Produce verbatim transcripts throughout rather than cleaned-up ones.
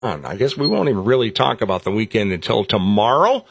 on. I guess we won't even really talk about the weekend until tomorrow.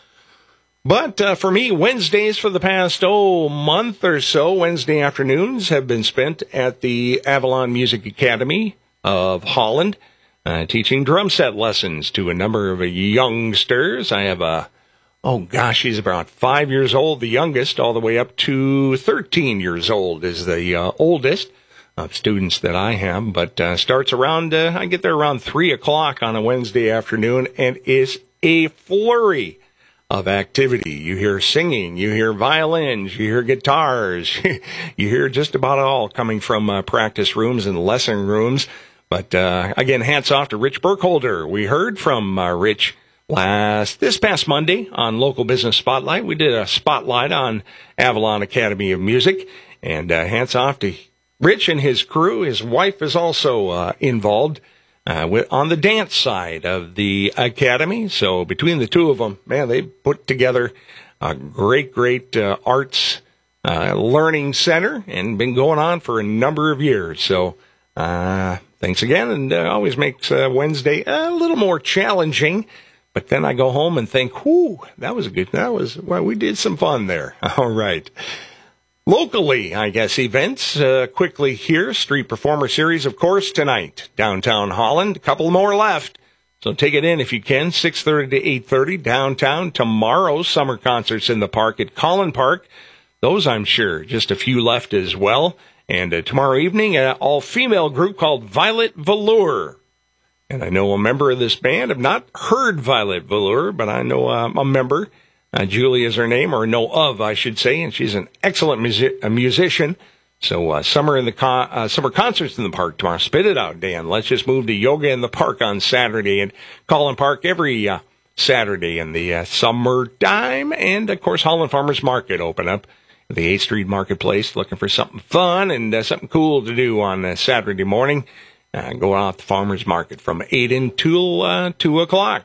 But uh, for me, Wednesdays for the past, oh, month or so, Wednesday afternoons have been spent at the Avalon Music Academy of Holland, uh, teaching drum set lessons to a number of youngsters. I have a, oh gosh, he's about five years old, the youngest, all the way up to thirteen years old is the uh, oldest of students that I have. But uh, starts around, uh, I get there around three o'clock on a Wednesday afternoon, and is a flurry of activity. You hear singing, you hear violins, you hear guitars, you hear just about it all coming from uh, practice rooms and lesson rooms. But uh, again, hats off to Rich Burkholder. We heard from uh, Rich last this past Monday on Local Business Spotlight. We did a spotlight on Avalon Academy of Music, and uh, hats off to Rich and his crew. His wife is also uh, involved Uh, with, on the dance side of the academy. So between the two of them, man, they put together a great, great uh, arts uh, learning center and been going on for a number of years. So uh, thanks again, and uh, always makes uh, Wednesday a little more challenging. But then I go home and think, whoo, that was a good, that was, well, we did some fun there. All right. Locally, I guess, events, uh, quickly here, Street Performer Series, of course, tonight, downtown Holland, a couple more left, so take it in if you can, six thirty to eight thirty, downtown. Tomorrow, summer concerts in the park at Collin Park, those I'm sure, just a few left as well, and uh, tomorrow evening, an all-female group called Violet Velour, and I know a member of this band. I've not heard Violet Velour, but I know uh, a member. Uh, Julie is her name, or know of, I should say, and she's an excellent music- a musician. So uh, summer in the con- uh, summer concerts in the park tomorrow. Spit it out, Dan. Let's just move to yoga in the park on Saturday, and Collin Park every uh, Saturday in the uh, summertime. And, of course, Holland Farmers Market open up at the eighth Street Marketplace, looking for something fun and uh, something cool to do on uh, Saturday morning. Uh, go out to Farmers Market from eight until uh, two o'clock.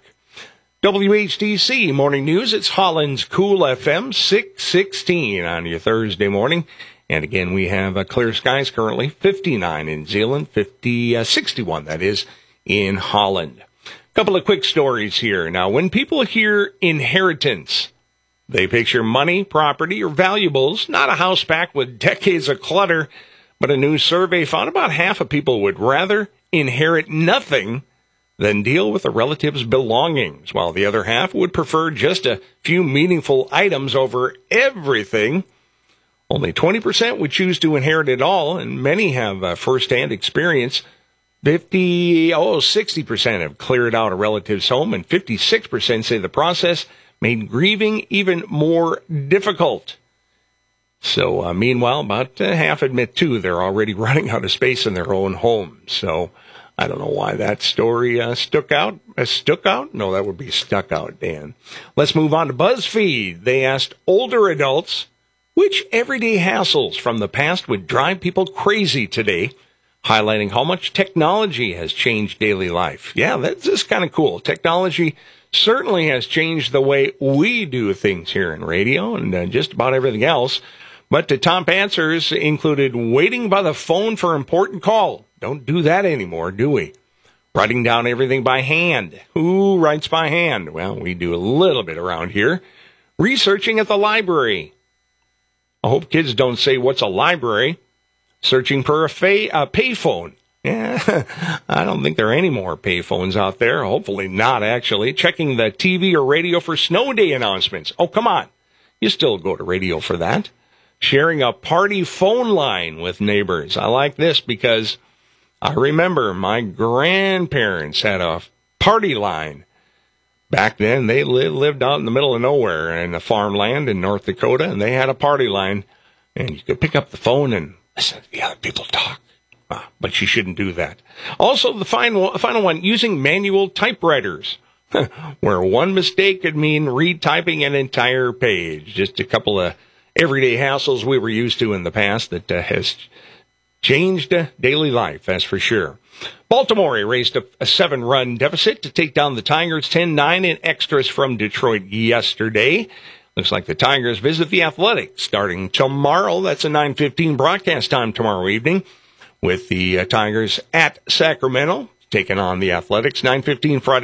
W H D C Morning News, it's Holland's Cool F M, six sixteen on your Thursday morning. And again, we have uh, clear skies currently, fifty-nine in Zeeland, fifty, uh, sixty-one, that is, in Holland. A couple of quick stories here. Now, when people hear inheritance, they picture money, property, or valuables, not a house packed with decades of clutter, but a new survey found about half of people would rather inherit nothing than deal with a relative's belongings, while the other half would prefer just a few meaningful items over everything. Only twenty percent would choose to inherit it all, and many have uh, first-hand experience. fifty, oh, sixty percent have cleared out a relative's home, and fifty-six percent say the process made grieving even more difficult. So, uh, meanwhile, about uh, half admit, too, they're already running out of space in their own home. So, I don't know why that story uh, stuck out. Uh, stuck out? No, that would be stuck out, Dan. Let's move on to BuzzFeed. They asked older adults which everyday hassles from the past would drive people crazy today, highlighting how much technology has changed daily life. Yeah, that's just kind of cool. Technology certainly has changed the way we do things here in radio and uh, just about everything else. But the top answers included waiting by the phone for important call. Don't do that anymore, do we? Writing down everything by hand. Who writes by hand? Well, we do a little bit around here. Researching at the library. I hope kids don't say, what's a library? Searching for a, fa- a payphone. Yeah, I don't think there are any more payphones out there. Hopefully not, actually. Checking the T V or radio for snow day announcements. Oh, come on. You still go to radio for that. Sharing a party phone line with neighbors. I like this because I remember my grandparents had a party line. Back then, they li- lived out in the middle of nowhere in the farmland in North Dakota, and they had a party line, and you could pick up the phone and listen to the other people talk. Ah, but you shouldn't do that. Also, the final, final one, using manual typewriters, where one mistake could mean retyping an entire page. Just a couple of everyday hassles we were used to in the past that uh, has changed uh, daily life, that's for sure. Baltimore erased a, a seven-run deficit to take down the Tigers ten nine in extras from Detroit yesterday. Looks like the Tigers visit the Athletics starting tomorrow. That's a nine fifteen broadcast time tomorrow evening with the uh, Tigers at Sacramento. taking on the Athletics. nine fifteen Friday